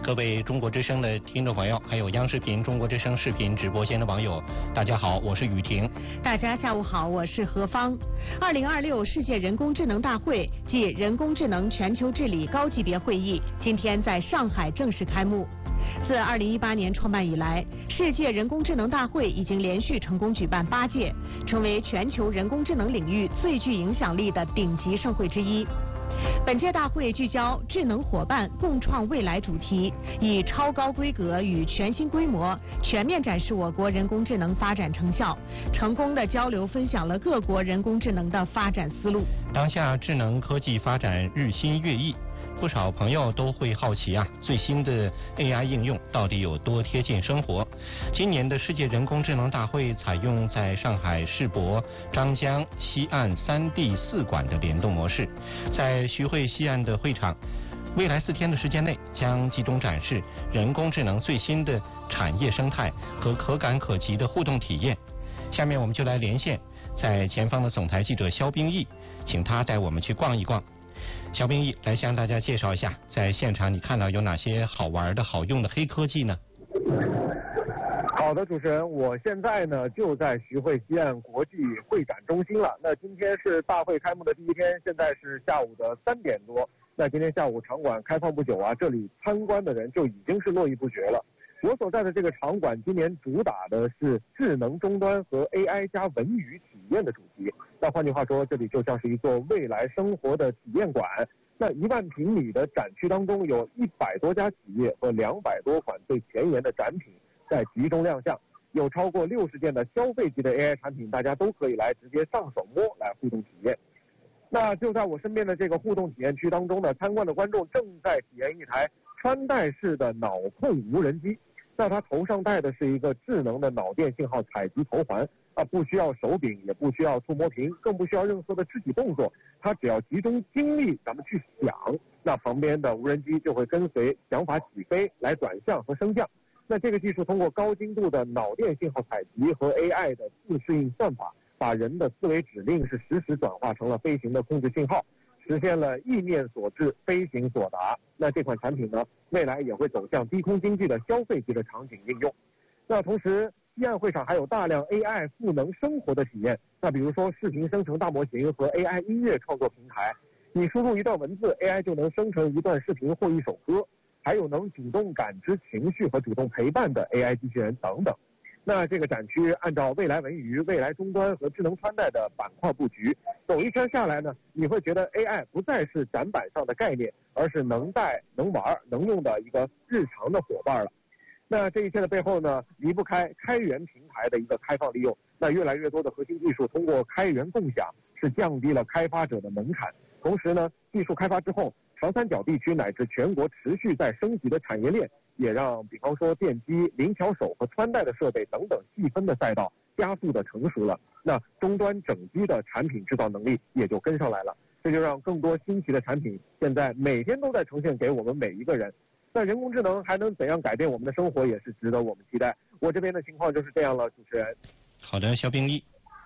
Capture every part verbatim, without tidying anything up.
各位中国之声的听众朋友，还有央视频中国之声视频直播间的网友，大家好，我是雨婷。 大家下午好，我是何芳。二零二六世界人工智能大会暨人工智能全球治理高级别会议今天在上海正式开幕。自二零一八年创办以来，世界人工智能大会已经连续成功举办八届，成为全球人工智能领域最具影响力的顶级盛会之一。本届大会聚焦智能伙伴共创未来主题，以超高规格与全新规模全面展示我国人工智能发展成效，成功的交流分享了各国人工智能的发展思路。 当下智能科技发展日新月异，不少朋友都会好奇啊，最新的 A I 应用到底有多贴近生活？今年的世界人工智能大会采用在上海世博、张江、西岸三地四馆的联动模式，在徐汇西岸的会场，未来四天的时间内将集中展示人工智能最新的产业生态和可感可及的互动体验。下面我们就来连线在前方的总台记者肖冰毅，请他带我们去逛一逛。肖冰毅来向大家介绍一下，在现场你看到有哪些好玩的好用的黑科技呢？ 好的，主持人，我现在呢就在徐汇西岸国际会展中心了。那今天是大会开幕的第一天，现在是下午的三点多。那今天下午场馆开放不久啊，这里参观的人就已经是络绎不绝了。我所在的这个场馆今年主打的是智能终端和 A I 加文娱体验的主题。那换句话说，这里就像是一座未来生活的体验馆。那一万平米的展区当中，有一百多家企业和两百多款最前沿的展品在集中亮相，有超过六十件的消费级的 A I 产品，大家都可以来直接上手摸来互动体验。那就在我身边的这个互动体验区当中呢，参观的观众正在体验一台穿戴式的脑控无人机。那它头上戴的是一个智能的脑电信号采集头环啊，不需要手柄，也不需要触摸屏，更不需要任何的肢体动作，它只要集中精力咱们去想，那旁边的无人机就会跟随想法起飞来转向和升降。那这个技术通过高精度的脑电信号采集和 A I 的自适应算法，把人的思维指令是实时转化成了飞行的控制信号，实现了意念所致，飞行所达。那这款产品呢，未来也会走向低空经济的消费级的场景应用。那同时，西岸会场还有大量 A I 赋能生活的体验。那比如说视频生成大模型和 A I 音乐创作平台，你输入一段文字 ，A I 就能生成一段视频或一首歌。还有能主动感知情绪和主动陪伴的 A I 机器人等等。那这个展区按照未来文娱、未来终端和智能穿戴的板块布局，走一圈下来呢，你会觉得 A I 不再是展板上的概念，而是能带、能玩、能用的一个日常的伙伴了。那这一切的背后呢，离不开开源平台的一个开放利用。那越来越多的核心技术通过开源共享，是降低了开发者的门槛。同时呢，技术开发之后，长三角地区乃至全国持续在升级的产业链，也让比方说电机、灵巧手和穿戴的设备等等细分的赛道加速的成熟了。那终端整机的产品制造能力也就跟上来了，这就让更多新奇的产品现在每天都在呈现给我们每一个人。那人工智能还能怎样改变我们的生活，也是值得我们期待。我这边的情况就是这样了，主持人。 好的，肖冰毅。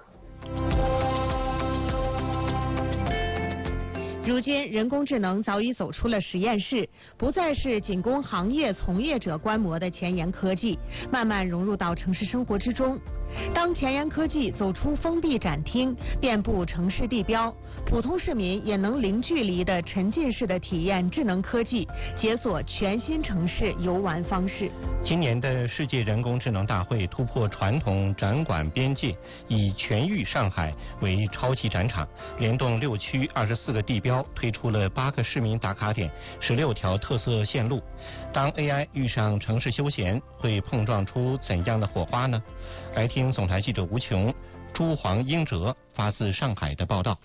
如今，人工智能早已走出了实验室，不再是仅供行业从业者观摩的前沿科技，慢慢融入到城市生活之中。当前沿科技走出封闭展厅，遍布城市地标，普通市民也能零距离的沉浸式的体验智能科技，解锁全新城市游玩方式。 今年的世界人工智能大会突破传统展馆边界，以全域上海为超级展场，联动六区二十四个地标，推出了八个市民打卡点，十六条特色线路。当 A I 遇上城市休闲，会碰撞出怎样的火花呢？来听总台记者吴琼、朱黄英哲发自上海的报道。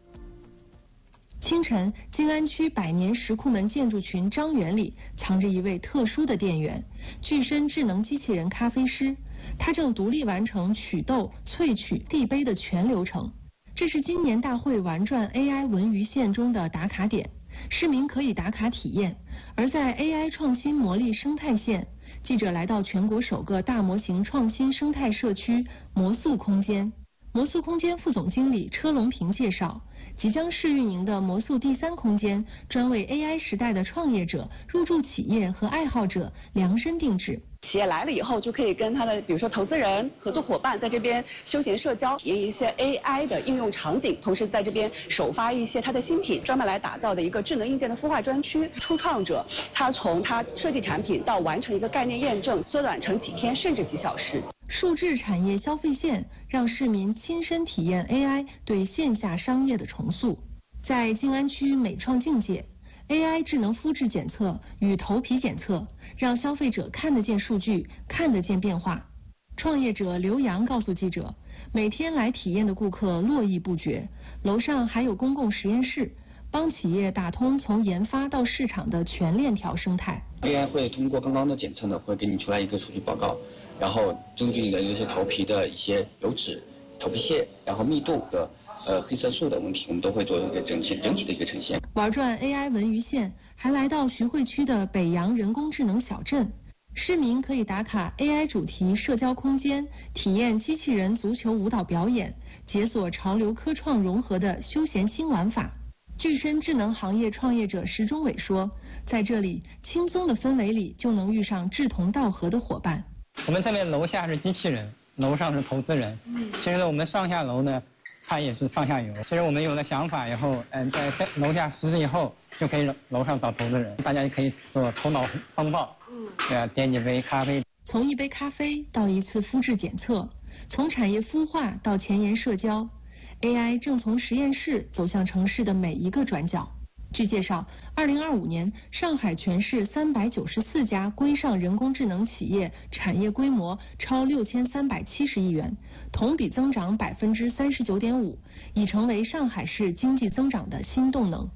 清晨，静安区百年石库门建筑群张园里藏着一位特殊的店员，具身智能机器人咖啡师，他正独立完成取豆、萃取、递杯的全流程。这是今年大会玩转 A I 文娱线中的打卡点，市民可以打卡体验。而在 A I 创新魔力生态线，记者来到全国首个大模型创新生态社区魔素空间。 魔速空间副总经理车龙平介绍，即将试运营的魔速第三空间专为 A I 时代的创业者、入驻企业和爱好者量身定制。 企业来了以后，就可以跟他的比如说投资人、合作伙伴在这边休闲社交，体验一些 A I 的应用场景，同时在这边首发一些他的新品，专门来打造的一个智能硬件的孵化专区。初创者他从他设计产品到完成一个概念验证，缩短成几天甚至几小时。 数字产业消费线让市民亲身体验 A I 对线下商业的重塑。在静安区美创境界，A I 智能肤质检测与头皮检测，让消费者看得见数据，看得见变化。创业者刘洋告诉记者，每天来体验的顾客络绎不绝，楼上还有公共实验室，帮企业打通从研发到市场的全链条生态。 A I 会通过刚刚的检测呢，会给你出来一个数据报告，然后根据你的这些头皮的一些油脂、头皮屑，然后密度的呃黑色素的问题，我们都会做一个整体整体的一个呈现。 玩转 A I 文娱线，还来到徐汇区的北洋人工智能小镇，市民可以打卡 A I 主题社交空间，体验机器人足球舞蹈表演，解锁潮流科创融合的休闲新玩法。具身智能行业创业者石忠伟说，在这里轻松的氛围里就能遇上志同道合的伙伴。 我们这边楼下是机器人，楼上是投资人。其实我们上下楼呢，它也是上下游。其实我们有了想法以后，嗯，在楼下实施以后，就可以楼上找投资人，大家也可以做头脑风暴。嗯，对啊，点几杯咖啡。 从一杯咖啡到一次肤质检测，从产业孵化到前沿社交 ，A I 正从实验室走向城市的每一个转角。据介绍，二零二五年，上海全市三百九十四家规上人工智能企业产业规模超六千三百七十亿元，同比增长百分之三十九点五，已成为上海市经济增长的新动能。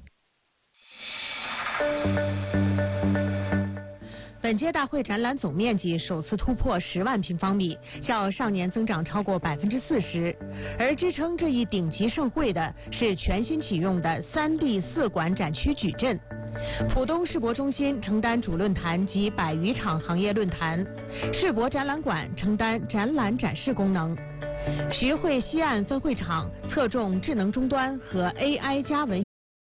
本届大会展览总面积首次突破十万平方米，较上年增长超过百分之四十。而支撑这一顶级盛会的是全新启用的三 D 四馆展区矩阵。浦东世博中心承担主论坛及百余场行业论坛，世博展览馆承担展览展示功能。徐汇西岸分会场侧重智能终端和 A I 加文